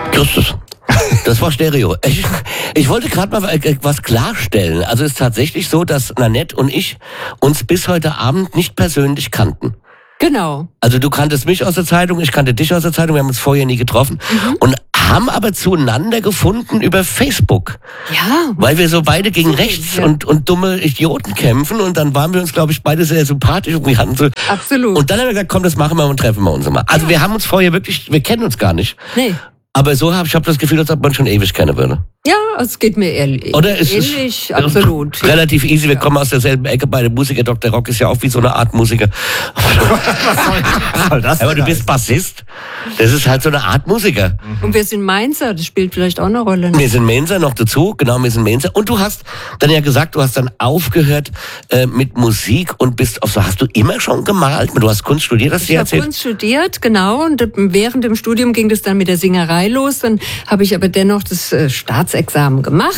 Christus. Das war Stereo. Ich wollte gerade mal was klarstellen. Also es ist tatsächlich so, dass Nanette und ich uns bis heute Abend nicht persönlich kannten. Genau. Also du kanntest mich aus der Zeitung, ich kannte dich aus der Zeitung, wir haben uns vorher nie getroffen und haben aber zueinander gefunden über Facebook. Ja. Weil wir so beide gegen rechts und dumme Idioten kämpfen und dann waren wir uns, glaube ich, beide sehr sympathisch und wir hatten so. Absolut. Und dann haben wir gesagt, komm, das machen wir und treffen wir uns mal. Also wir haben uns vorher wirklich, wir kennen uns gar nicht. Nee. Aber so ich habe das Gefühl, als ob man schon ewig kennen würde. Ja, es geht mir ähnlich. Oder ist ähnlich, absolut. Relativ easy, wir kommen aus derselben Ecke, beide Musiker. Dr. Rock ist ja auch wie so eine Art Musiker. Was soll das Aber du bist Bassist. Das ist halt so eine Art Musiker. Und wir sind Mainzer, das spielt vielleicht auch eine Rolle. Ne? Wir sind Mainzer noch dazu, genau, wir sind Mainzer. Und du hast dann ja gesagt, du hast dann aufgehört mit Musik und bist auf so, hast du immer schon gemalt? Du hast Kunst studiert, hast du Ich erzählt? habe Kunst studiert, genau. Und während dem Studium ging das dann mit der Singerei los. Dann habe ich aber dennoch das Staatsexamen gemacht.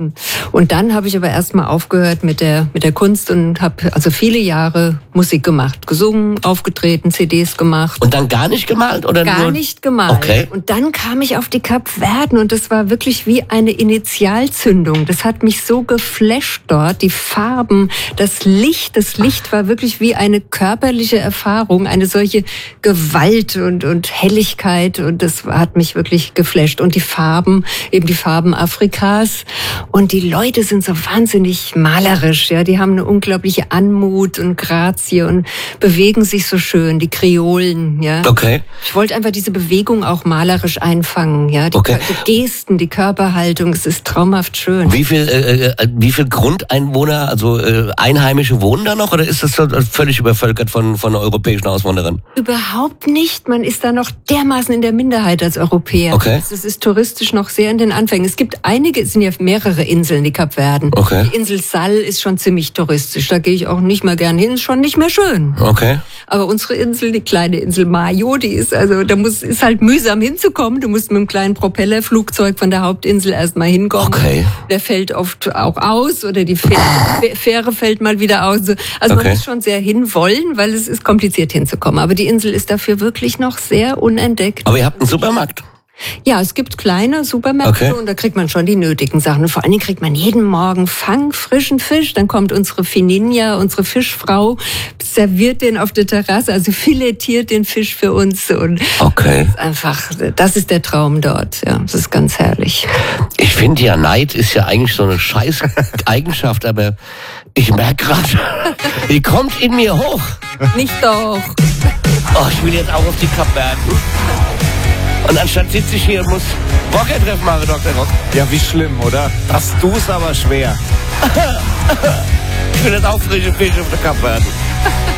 Und dann habe ich aber erstmal aufgehört mit der Kunst und habe also viele Jahre Musik gemacht. Gesungen, aufgetreten, CDs gemacht. Und dann gar nicht gemalt? Oder Gar nur? nicht gemalt. Okay. Und dann kam ich auf die Kapverden und das war wirklich wie eine Initialzündung. Das hat mich so geflasht dort. Die Farben, das Licht war wirklich wie eine körperliche Erfahrung, eine solche Gewalt und Helligkeit und das hat mich wirklich geflasht. Und die Farben, eben die Farben Afrikas und die Leute sind so wahnsinnig malerisch, ja. Die haben eine unglaubliche Anmut und Grazie und bewegen sich so schön, die Kreolen, ja. Okay. Ich wollte einfach diese Bewegung auch malerisch einfangen, ja. Die Gesten, die Körperhaltung, es ist traumhaft schön. Wie viel Grundeinwohner, also Einheimische wohnen da noch oder ist das so völlig übervölkert von europäischen Auswanderern? Überhaupt nicht. Man ist da noch dermaßen in der Minderheit als Europäer. Okay. Es ist touristisch noch sehr in den Anfängen. Es gibt einige, es sind ja mehrere Inseln, die Kapverden. Okay. Die Insel Sal ist schon ziemlich touristisch. Da gehe ich auch nicht mehr gern hin, ist schon nicht mehr schön. Okay. Aber unsere Insel, die kleine Insel Mayo, die ist ist halt mühsam hinzukommen. Du musst mit einem kleinen Propellerflugzeug von der Hauptinsel erstmal hinkommen. Okay. Der fällt oft auch aus oder die Fähre fällt mal wieder aus. Also man muss schon sehr hinwollen, weil es ist kompliziert hinzukommen. Aber die Insel ist dafür wirklich noch sehr unentdeckt. Aber ihr habt einen Supermarkt? Ja, es gibt kleine Supermärkte und da kriegt man schon die nötigen Sachen. Und vor allen Dingen kriegt man jeden Morgen frischen Fisch. Dann kommt unsere Fininja, unsere Fischfrau, serviert den auf der Terrasse, also filetiert den Fisch für uns. Und das ist der Traum dort. Ja, das ist ganz herrlich. Ich finde ja, Neid ist ja eigentlich so eine scheiß Eigenschaft, aber ich merke gerade, die kommt in mir hoch. Nicht doch. Oh, ich will jetzt auch auf die Kapverden. Und anstatt sitze ich hier und muss Rocker-Treffen machen, Dr. Rock. Ja, wie schlimm, oder? Hast du's aber schwer. Ich will jetzt auch frische Fische auf der Kapverden.